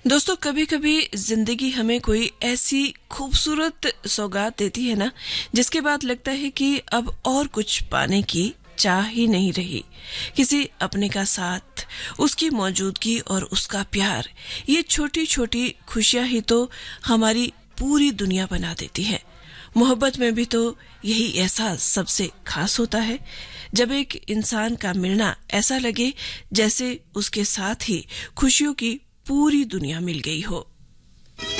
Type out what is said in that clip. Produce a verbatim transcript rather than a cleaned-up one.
दोस्तों, कभी कभी जिंदगी हमें कोई ऐसी खूबसूरत सौगात देती है ना, जिसके बाद लगता है कि अब और कुछ पाने की चाह ही नहीं रही। किसी अपने का साथ, उसकी मौजूदगी और उसका प्यार, ये छोटी छोटी खुशियां ही तो हमारी पूरी दुनिया बना देती है। मोहब्बत में भी तो यही एहसास सबसे खास होता है, जब एक इंसान का मिलना ऐसा लगे जैसे उसके साथ ही खुशियों की पूरी दुनिया मिल गई हो।